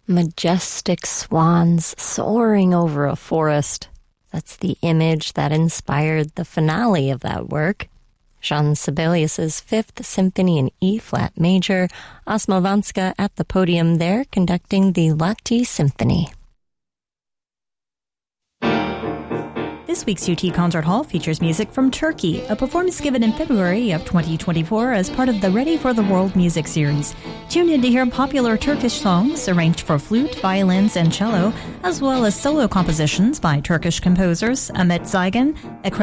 Majestic swans soaring over a forest. That's the image that inspired the finale of that work. Jean Sibelius's Fifth Symphony in E-flat major, Asma Vanska at the podium there conducting the Lahti Symphony. This week's UT Concert Hall features music from Turkey, a performance given in February of 2024 as part of the Ready for the World music series. Tune in to hear popular Turkish songs arranged for flute, violins, and cello, as well as solo compositions by Turkish composers Ahmet Zaygan,